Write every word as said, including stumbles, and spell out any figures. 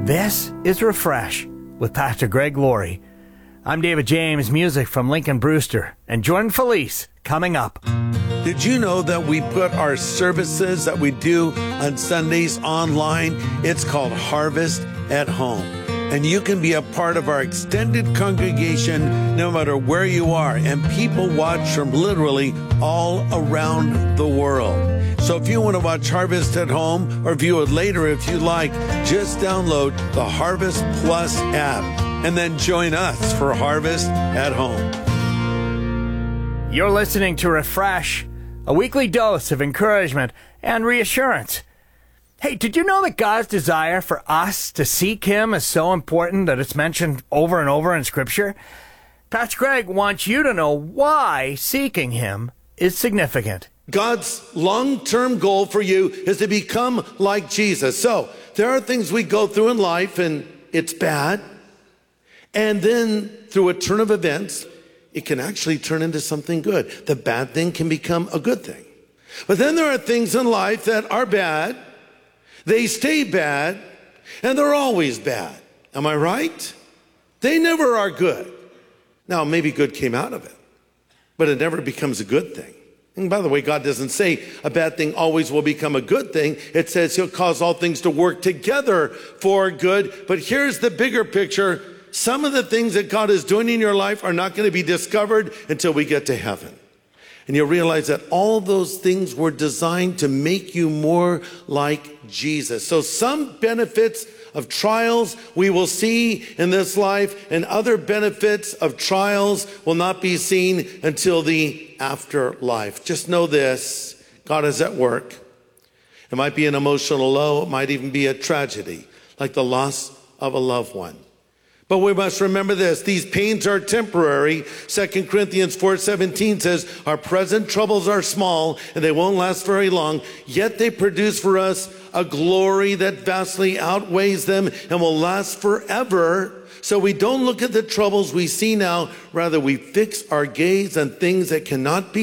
This is Refresh with Pastor Greg Laurie. I'm David James, music from Lincoln Brewster, and Jordan Felice coming up. Did you know that we put our services that we do on Sundays online? It's called Harvest at Home. And you can be a part of our extended congregation no matter where you are. And people watch from literally all around the world. So if you want to watch Harvest at Home or view it later if you like, just download the Harvest Plus app and then join us for Harvest at Home. You're listening to Refresh, a weekly dose of encouragement and reassurance. Hey, did you know that God's desire for us to seek Him is so important that it's mentioned over and over in Scripture? Pastor Greg wants you to know why seeking Him is significant. God's long-term goal for you is to become like Jesus. So there are things we go through in life and it's bad. And then through a turn of events, it can actually turn into something good. The bad thing can become a good thing. But then there are things in life that are bad. They stay bad, and they're always bad. Am I right? They never are good. Now, maybe good came out of it, but it never becomes a good thing. And by the way, God doesn't say a bad thing always will become a good thing. It says He'll cause all things to work together for good. But here's the bigger picture. Some of the things that God is doing in your life are not going to be discovered until we get to heaven. And you'll realize that all those things were designed to make you more like Jesus. So some benefits of trials we will see in this life, and other benefits of trials will not be seen until the afterlife. Just know this, God is at work. It might be an emotional low, it might even be a tragedy, like the loss of a loved one. But we must remember this, these pains are temporary. Second Corinthians four seventeen says, our present troubles are small and they won't last very long, yet they produce for us a glory that vastly outweighs them and will last forever. So we don't look at the troubles we see now, rather we fix our gaze on things that cannot be